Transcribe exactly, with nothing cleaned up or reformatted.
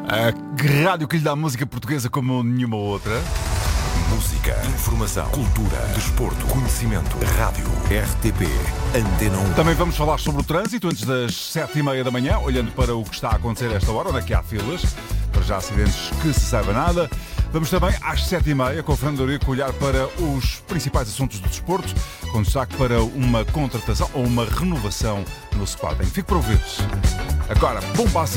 A rádio que lhe dá música portuguesa como nenhuma outra. Música, informação, cultura, desporto, conhecimento, rádio, R T P, Antena um. Também vamos falar sobre o trânsito antes das sete e meia da manhã, olhando para o que está a acontecer a esta hora, onde é que há filas, para já acidentes que se saiba nada. Vamos também às sete e meia, com o Fernando Eurico, olhar para os principais assuntos do desporto, com destaque para uma contratação ou uma renovação no Sporting. Fique por ouvir. Agora, bomba